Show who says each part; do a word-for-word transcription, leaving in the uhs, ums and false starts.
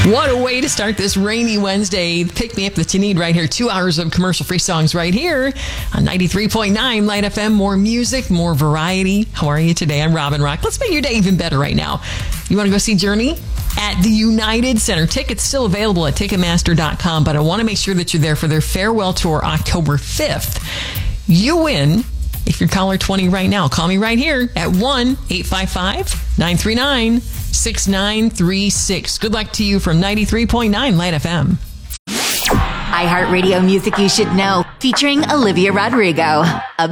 Speaker 1: What a way to start this rainy Wednesday. Pick me up that you need right here. Two hours of commercial-free songs right here on ninety-three point nine Light F M. More music, more variety. How are you today? I'm Robin Rock. Let's make your day even better right now. You want to go see Journey at the United Center? Tickets still available at Ticketmaster dot com, but I want to make sure that you're there for their farewell tour October fifth. You win if you're caller twenty right now. Call me right here at one eight five five, nine three nine, six nine three six. Good luck to you from ninety-three point nine Light F M.
Speaker 2: iHeartRadio Music You Should Know, featuring Olivia Rodrigo. Up